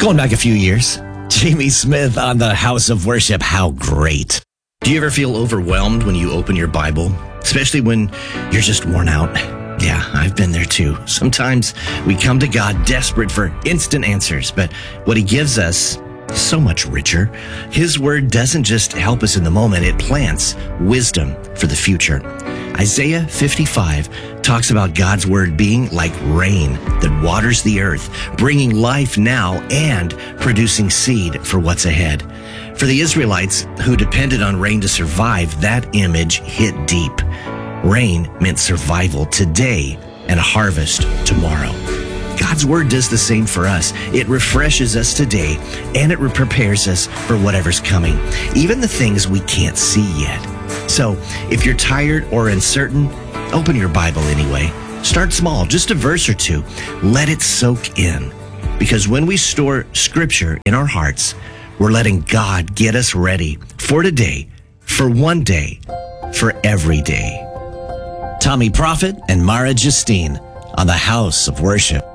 Going back a few years, Jamie Smith on the House of Worship. How great. Do you ever feel overwhelmed when you open your Bible? Especially when you're just worn out? Yeah, I've been there too. Sometimes we come to God desperate for instant answers, but what he gives us is so much richer. His word doesn't just help us in the moment, it plants wisdom for the future. Isaiah 55 talks about God's word being like rain that waters the earth, bringing life now and producing seed for what's ahead. For the Israelites who depended on rain to survive, that image hit deep. Rain meant survival today and a harvest tomorrow. God's word does the same for us. It refreshes us today and it prepares us for whatever's coming, even the things we can't see yet. So if you're tired or uncertain, open your Bible anyway. Start small, just a verse or two. Let it soak in. Because when we store scripture in our hearts, we're letting God get us ready for today, for one day, for every day. Tommy Prophet and Mara Justine on the House of Worship.